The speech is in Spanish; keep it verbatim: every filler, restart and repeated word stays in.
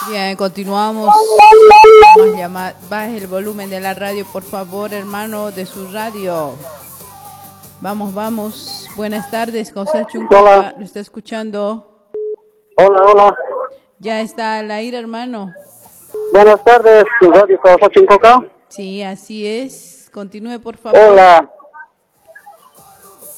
Bien, continuamos. Vamos a llamar. Baje el volumen de la radio, por favor, hermano, de su radio. Vamos, vamos. Buenas tardes, José Chuncoca. Hola. ¿Lo está escuchando? Hola, hola. Ya está al aire, hermano. Buenas tardes, Radio José Chuncoca. Sí, así es. Continúe, por favor. Hola.